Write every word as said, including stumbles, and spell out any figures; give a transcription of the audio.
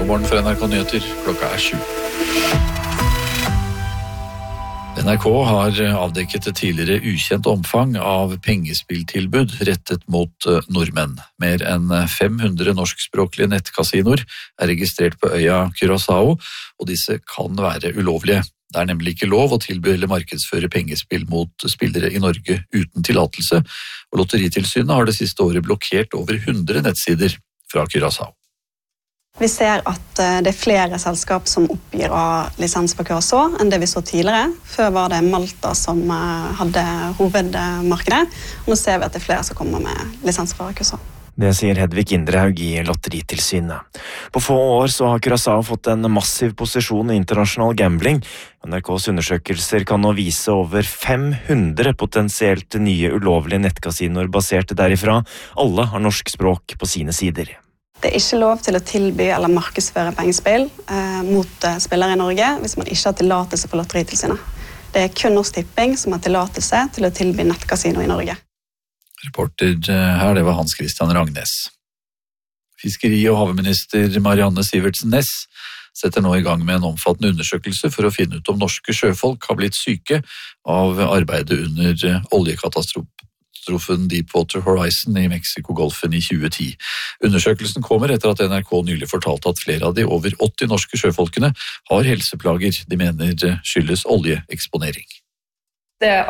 morgen for N R K Nyheter, klokka er sju. N R K har avdekket et tidligere ukjent omfang av pengespilltilbud rettet mot nordmenn. Mer enn fem hundre norskspråklige nettkasinoer er registrert på øya Curaçao, og disse kan være ulovlige. Det er nemlig ikke lov å tilby eller markedsføre pengespill mot spillere i Norge uten tillatelse, og Lotteritilsynet har det siste året blokkert over hundre nettsider fra Curaçao. Vi ser at det er flere selskap som oppgir av lisens på Curaçao enn det vi så tidligere. Før var det Malta som hadde hovedmarkedet, og nå ser vi at det er flere som kommer med lisens fra Curaçao. Det sier Hedvig Indrehaug i Lotteritilsynet. På få år så har Curaçao fått en massiv posisjon i internasjonal gambling. N R K's undersøkelser kan nå vise over fem hundre potensielt nye ulovlige nettkasinoer basert derifra. Alle har norsk språk på sine sider. Det er ikke lov til å tilby eller markedsføre pengespill eh, mot eh, spillere i Norge hvis man ikke har tillatelse på Lotteritilsynet. Det er kun Norsk Tipping som har tillatelse til å tilby nettkasino i Norge. Reporter her, det var Hans Christian Ragnes. Fiskeri- og havminister Marianne Sivertsen Næss setter nå i gang med en omfattende undersøkelse for å finne ut om norske sjøfolk har blitt syke av arbeidet under oljekatastrofen Deepwater Horizon i Mexicogolfen i tjue ti. Undersøkelsen kommer etter at N R K nylig fortalte at flere av de over åtti norske sjøfolkene har helseplager de mener skyldes oljeeksponering. Det